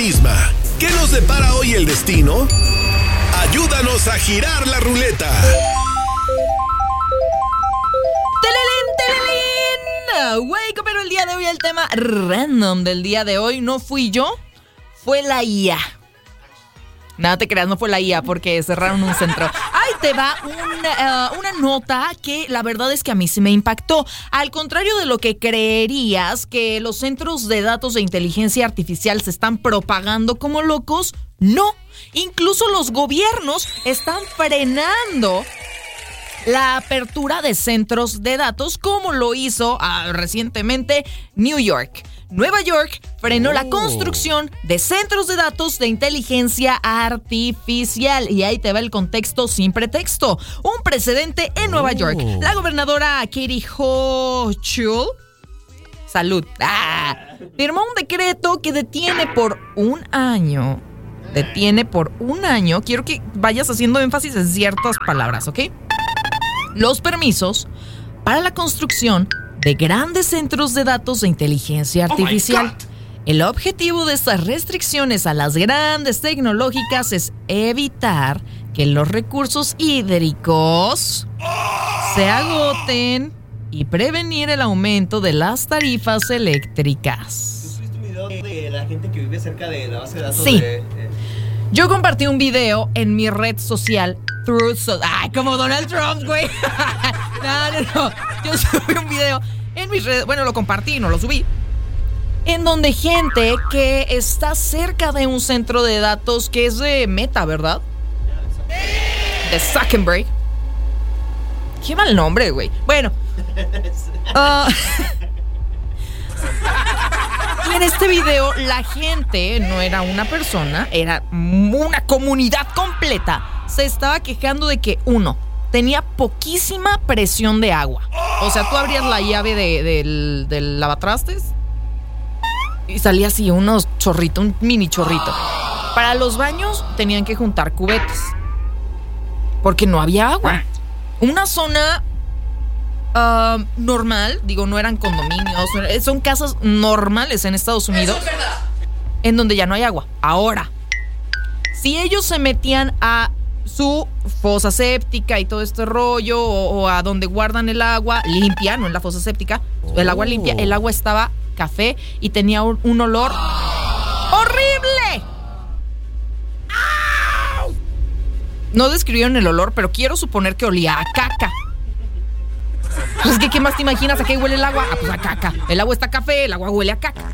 misma. ¿Qué nos depara hoy el destino? Ayúdanos a girar la ruleta. ¡Telelín! Wake up, pero el día de hoy el tema random del día de hoy no fui yo, fue la IA. Nada te creas, no fue la IA porque cerraron un centro. Ahí te va una nota que la verdad es que a mí sí me impactó. Al contrario de lo que creerías, que los centros de datos de inteligencia artificial se están propagando como locos, no. Incluso los gobiernos están frenando la apertura de centros de datos, como lo hizo recientemente New York. Nueva York frenó la construcción de centros de datos de inteligencia artificial. Y ahí te va el contexto sin pretexto. Un precedente en Nueva York. La gobernadora Katie Hochul, salud, firmó un decreto que detiene por un año. Quiero que vayas haciendo énfasis en ciertas palabras, ¿ok? Los permisos para la construcción de grandes centros de datos de inteligencia artificial. El objetivo de estas restricciones a las grandes tecnológicas es evitar que los recursos hídricos se agoten y prevenir el aumento de las tarifas eléctricas. ¿Tú subiste un video de la gente que vive cerca de la base de datos? Sí. Yo compartí un video en mi red social como Donald Trump, güey. No. Yo subí un video en mis redes, lo compartí, no lo subí, en donde gente que está cerca de un centro de datos que es de Meta, ¿verdad? De Zuckerberg. Qué mal nombre, güey. Bueno. Y en este video la gente no era una persona, era una comunidad completa. Se estaba quejando de que, tenía poquísima presión de agua. O sea, tú abrías la llave del lavatrastes y salía así un mini chorrito. Para los baños tenían que juntar cubetes porque no había agua. Una zona normal, no eran condominios, son casas normales en Estados Unidos en donde ya no hay agua. Ahora, si ellos se metían a su fosa séptica y todo este rollo, o a donde guardan el agua limpia, no en la fosa séptica, el agua limpia, el agua estaba café y tenía un olor horrible. No describieron el olor, pero quiero suponer que olía a caca. Pues ¿qué más te imaginas? ¿A qué huele el agua? Pues a caca. El agua está café, el agua huele a caca.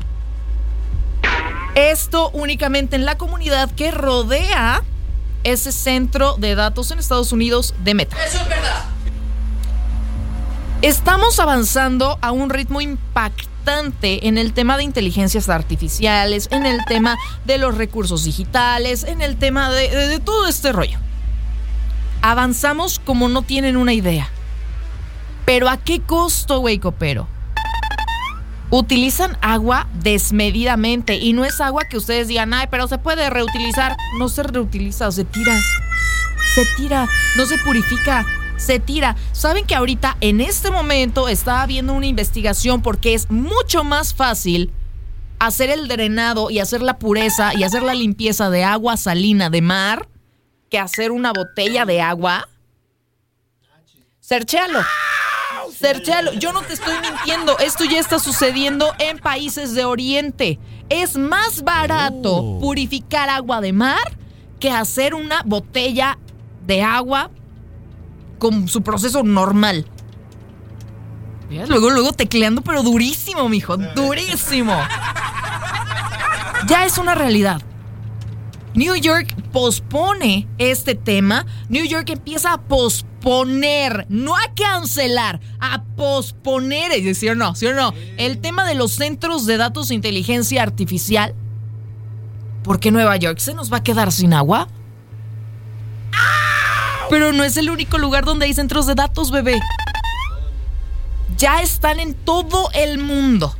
Esto únicamente en la comunidad que rodea ese centro de datos en Estados Unidos de Meta. Eso es verdad. Estamos avanzando a un ritmo impactante en el tema de inteligencias artificiales, en el tema de los recursos digitales, en el tema de todo este rollo. Avanzamos como no tienen una idea. ¿Pero a qué costo, güey, copero? Utilizan agua desmedidamente y no es agua que ustedes digan, pero se puede reutilizar. No se reutiliza, se tira. No se purifica, se tira. ¿Saben que ahorita, en este momento, está habiendo una investigación porque es mucho más fácil hacer el drenado y hacer la pureza y hacer la limpieza de agua salina de mar que hacer una botella de agua? Searchéalo. Yo no te estoy mintiendo. Esto ya está sucediendo en países de Oriente. Es más barato purificar agua de mar que hacer una botella de agua con su proceso normal. ¿Ves? Luego tecleando, pero durísimo, mijo. Durísimo. Ya es una realidad. New York pospone este tema. New York empieza a posponer, no a cancelar, a posponer. ¿Sí o no? El tema de los centros de datos de inteligencia artificial. ¿Por qué Nueva York se nos va a quedar sin agua? Pero no es el único lugar donde hay centros de datos, bebé. Ya están en todo el mundo.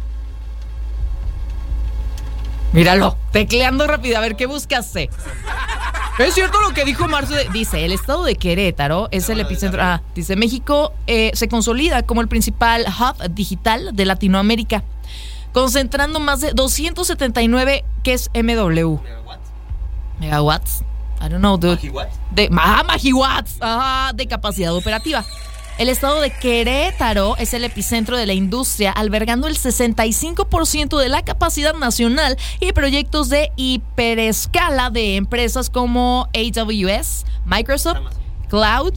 Míralo, tecleando rápido, a ver qué buscaste. Es cierto lo que dijo Marzo. Dice, el estado de Querétaro es el epicentro. Dice, México se consolida como el principal hub digital de Latinoamérica, concentrando más de 279 ¿Qué es MW? Megawatts. I don't know, dude. ¿Magawatts? Megawatts. Ajá, de capacidad operativa. El estado de Querétaro es el epicentro de la industria, albergando el 65% de la capacidad nacional y proyectos de hiperescala de empresas como AWS, Microsoft, Amazon. Cloud,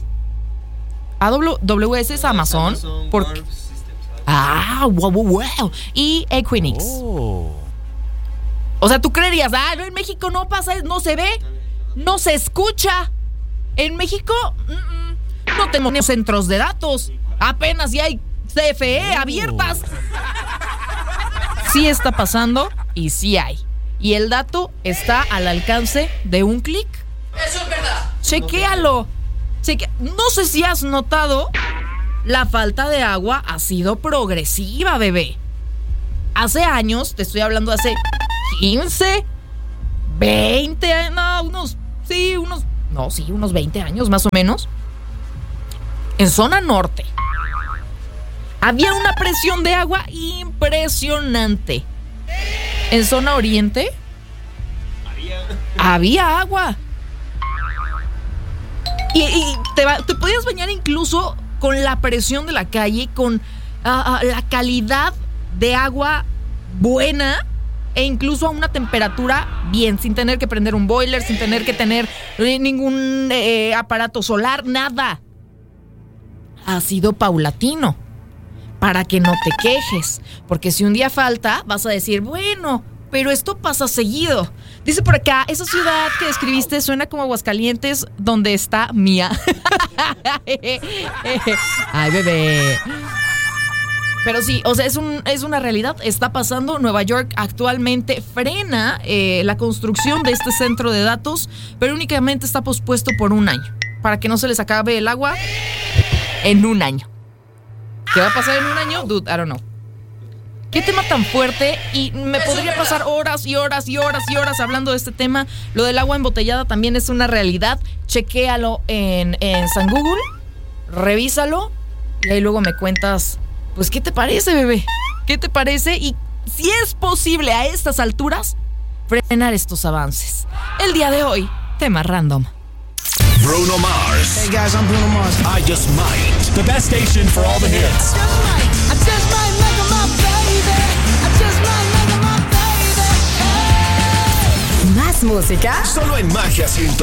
AWS es Amazon, Wharf Systems. wow, y Equinix. O sea, tú creerías, no, en México no pasa, no se ve, no se escucha. En México no tenemos centros de datos, apenas ya hay CFE abiertas. Sí está pasando y sí hay. Y el dato está al alcance de un clic. Eso es verdad. Chequéalo. No sé si has notado, la falta de agua ha sido progresiva, bebé. Hace años, te estoy hablando de hace 15, 20, unos 20 años más o menos. En zona norte había una presión de agua impresionante. En zona oriente había agua. Y te podías bañar incluso con la presión de la calle, con la calidad de agua buena e incluso a una temperatura bien, sin tener que prender un boiler, sin tener que tener ningún aparato solar, nada. Ha sido paulatino, para que no te quejes, porque si un día falta, vas a decir, bueno, pero esto pasa seguido. Dice por acá, esa ciudad que describiste suena como Aguascalientes, donde está Mía. Ay, bebé. Pero sí, o sea, es una realidad, está pasando. Nueva York actualmente frena la construcción de este centro de datos, pero únicamente está pospuesto por un año, para que no se les acabe el agua en un año. ¿Qué va a pasar en un año? Dude, I don't know. Qué tema tan fuerte, y me podría pasar horas y horas y horas y horas hablando de este tema. Lo del agua embotellada también es una realidad. Chequéalo en San Google, revísalo y ahí luego me cuentas, pues, ¿qué te parece, bebé? ¿Qué te parece? Y si es posible a estas alturas frenar estos avances. El día de hoy, tema random. Bruno Mars. Hey guys, I'm Bruno Mars. I Just Might. The best station for all the hits. I just might make 'em up, baby. I just might make 'em up, baby. Más música. Solo en Magia 100.